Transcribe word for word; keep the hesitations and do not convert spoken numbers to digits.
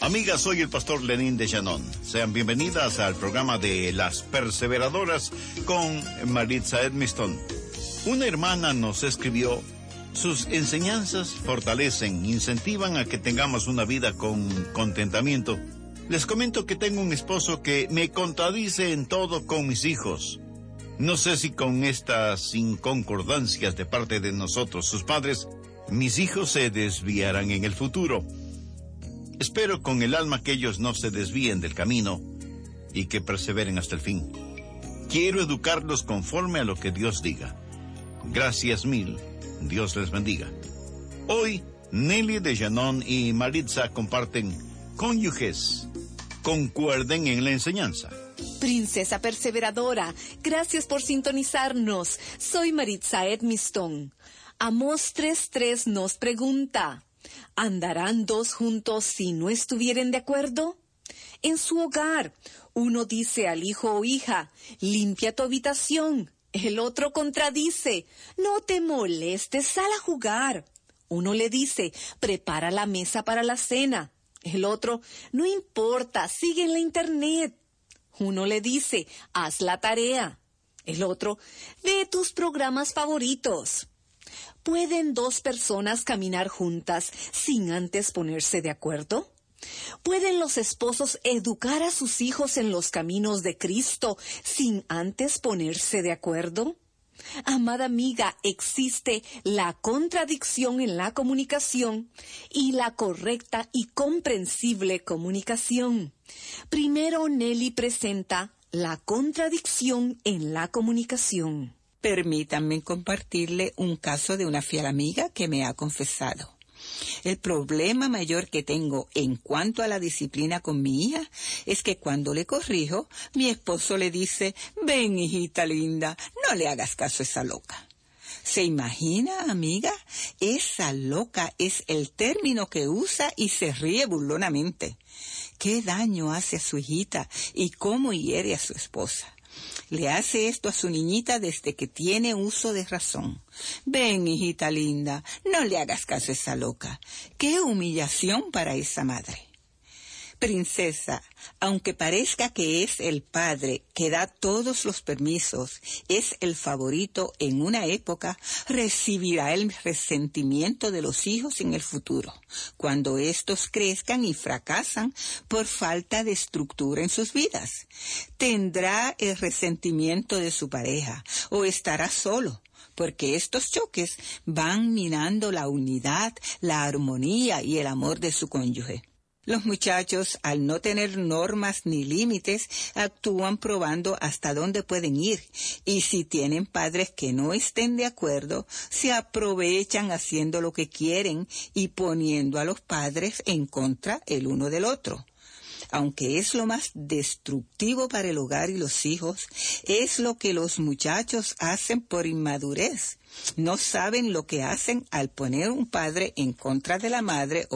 Amigas, soy el pastor Lenín de Llanón. Sean bienvenidas al programa de Las Perseveradoras con Maritza Edmiston. Una hermana nos escribió: sus enseñanzas fortalecen, incentivan a que tengamos una vida con contentamiento. Les comento que tengo un esposo que me contradice en todo con mis hijos. No sé si con estas inconcordancias de parte de nosotros, sus padres, mis hijos se desviarán en el futuro. Espero con el alma que ellos no se desvíen del camino y que perseveren hasta el fin. Quiero educarlos conforme a lo que Dios diga. Gracias mil. Dios les bendiga. Hoy, Nelly de Llanón y Maritza comparten: cónyuges, concuerden en la enseñanza. Princesa perseveradora, gracias por sintonizarnos. Soy Maritza Edmiston. Amós tres tres nos pregunta: ¿andarán dos juntos si no estuvieren de acuerdo? En su hogar, uno dice al hijo o hija: limpia tu habitación. El otro contradice: no te molestes, sal a jugar. Uno le dice: prepara la mesa para la cena. El otro: no importa, sigue en la internet. Uno le dice: haz la tarea. El otro: ve tus programas favoritos. ¿Pueden dos personas caminar juntas sin antes ponerse de acuerdo? ¿Pueden los esposos educar a sus hijos en los caminos de Cristo sin antes ponerse de acuerdo? Amada amiga, existe la contradicción en la comunicación y la correcta y comprensible comunicación. Primero, Nelly presenta la contradicción en la comunicación. Permítanme compartirle un caso de una fiel amiga que me ha confesado. El problema mayor que tengo en cuanto a la disciplina con mi hija es que cuando le corrijo, mi esposo le dice: ven, hijita linda, no le hagas caso a esa loca. ¿Se imagina, amiga? Esa loca es el término que usa y se ríe burlonamente. ¿Qué daño hace a su hijita y cómo hiere a su esposa? Le hace esto a su niñita desde que tiene uso de razón. Ven, hijita linda, no le hagas caso a esa loca. ¡Qué humillación para esa madre! Princesa, aunque parezca que es el padre que da todos los permisos, es el favorito en una época, recibirá el resentimiento de los hijos en el futuro, cuando estos crezcan y fracasan por falta de estructura en sus vidas. Tendrá el resentimiento de su pareja o estará solo, porque estos choques van minando la unidad, la armonía y el amor de su cónyuge. Los muchachos, al no tener normas ni límites, actúan probando hasta dónde pueden ir, y si tienen padres que no estén de acuerdo, se aprovechan haciendo lo que quieren y poniendo a los padres en contra el uno del otro. Aunque es lo más destructivo para el hogar y los hijos, es lo que los muchachos hacen por inmadurez. No saben lo que hacen al poner un padre en contra de la madre o